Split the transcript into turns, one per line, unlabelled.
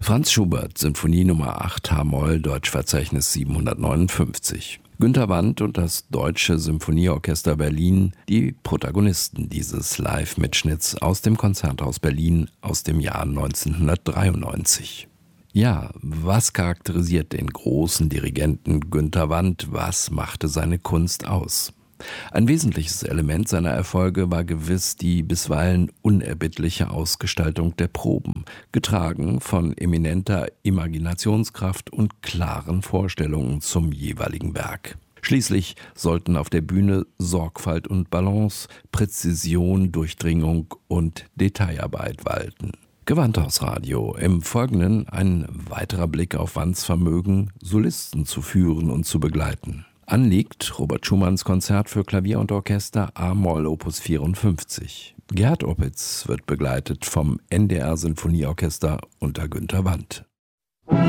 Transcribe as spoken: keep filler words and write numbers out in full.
Franz Schubert, Sinfonie Nummer acht h-Moll, Deutschverzeichnis siebenhundertneunundfünfzig. Günter Wandt und das Deutsche Symphonieorchester Berlin, die Protagonisten dieses Live-Mitschnitts aus dem Konzerthaus Berlin aus dem Jahr neunzehnhundertdreiundneunzig. Ja, was charakterisiert den großen Dirigenten Günter Wandt? Was machte seine Kunst aus? Ein wesentliches Element seiner Erfolge war gewiss die bisweilen unerbittliche Ausgestaltung der Proben, getragen von eminenter Imaginationskraft und klaren Vorstellungen zum jeweiligen Werk. Schließlich sollten auf der Bühne Sorgfalt und Balance, Präzision, Durchdringung und Detailarbeit walten. Gewandhausradio. Im Folgenden ein weiterer Blick auf Wandts Vermögen, Solisten zu führen und zu begleiten. An liegt Robert Schumanns Konzert für Klavier und Orchester a-Moll Opus vierundfünfzig. Gerhard Opitz wird begleitet vom N D R Sinfonieorchester unter Günter Wandt.